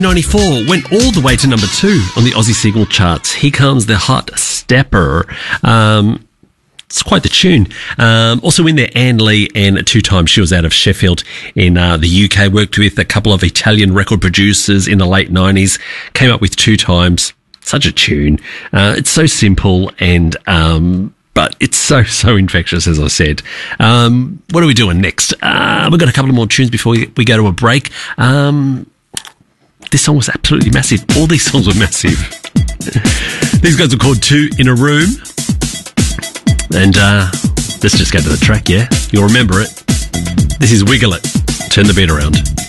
94 went all the way to number 2 on the Aussie single charts. Here Comes the Hot Stepper. It's quite the tune. Also in there, Anne Lee, and 2 times she was out of Sheffield in the UK. Worked with a couple of Italian record producers in the late 90s. Came up with 2 times. Such a tune. It's so simple and but it's so infectious, as I said. What are we doing next? We've got a couple of more tunes before we go to a break. This song was absolutely massive. All these songs were massive. These guys are called Two in a Room. And let's just go to the track, yeah? You'll remember it. This is Wiggle It. Turn the beat around.